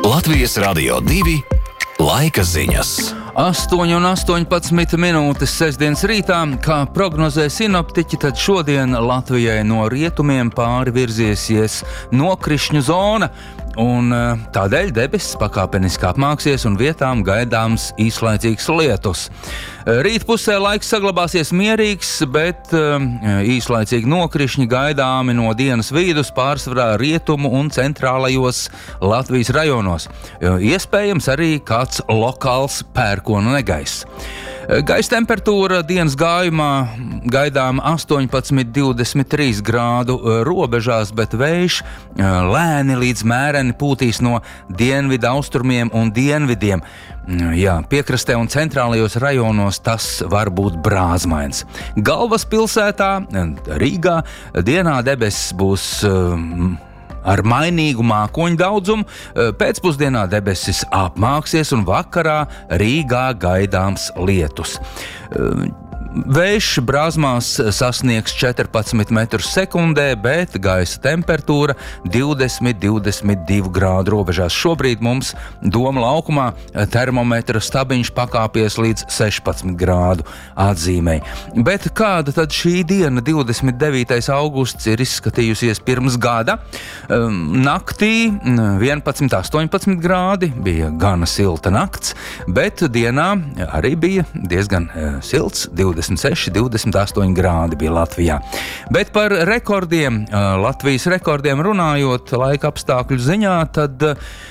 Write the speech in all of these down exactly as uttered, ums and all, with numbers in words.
Latvijas Radio divi laika ziņas. astoņi un astoņpadsmit minūtes sestdienas rītā, kā prognozē sinoptiķi, tad šodien Latvijai no rietumiem pāri virziesies nokrišņu zona, un tādēļ debesis pakāpeniski apmāksies un vietām gaidāms īslaicīgs lietus. Rīt pusē laiks saglabāsies mierīgs, bet īslaicīgi nokrišņi gaidāmi no dienas vidus pārsvarā rietumu un centrālajos Latvijas rajonos. Iespējams arī kāds lokāls pērkona negaiss. Gaisa temperatūra dienas gājumā gaidām astoņpadsmit līdz divdesmit trīs grādu robežās, bet vējš lēni līdz mēreni pūtīs no dienvidu austrumiem un dienvidiem. Jā, piekrastē un centrālajos rajonos tas var būt brāzmains. Galvaspilsētā, Rīgā, dienā debesis būs ar mainīgu mākoņu daudzumu, pēcpusdienā debesis apmāksies un vakarā Rīgā gaidāms lietus. Vējš brāzmās sasniegs četrpadsmit metrus sekundē, bet gaisa temperatūra divdesmit līdz divdesmit divi grādu robežās. Šobrīd mums Doma laukumā termometra stabiņš pakāpies līdz sešpadsmit grādu atzīmei. Bet kāda tad šī diena, divdesmit devītais augusts, ir izskatījusies pirms gada? Naktī vienpadsmit līdz astoņpadsmit grādi, bija gana silta nakts, bet dienā arī bija diezgan silts, divdesmit seši līdz divdesmit astoņi grādi bija Latvijā. Bet par rekordiem, Latvijas rekordiem runājot laika apstākļu ziņā, tad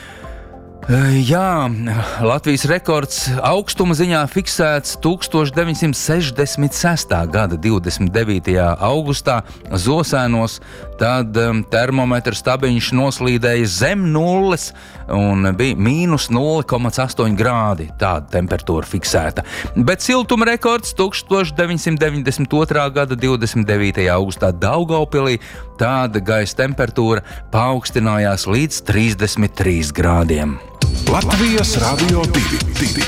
jā, Latvijas rekords augstuma ziņā fiksēts tuksstoš deviņsimt sešdesmit sestā gada divdesmit devītajā augustā Zosēnos, tad termometra stabiņš noslīdēja zem nulles un bija mīnus nulle komats astoņi grādi. Tāda temperatūra fiksēta. Bet siltuma rekords tuksstoš deviņsimt deviņdesmit otrā gada divdesmit devītajā augustā Daugavpilī, tāda gaisa temperatūra paaugstinājās līdz trīsdesmit trīs grādiem. Latvijas Radio divi.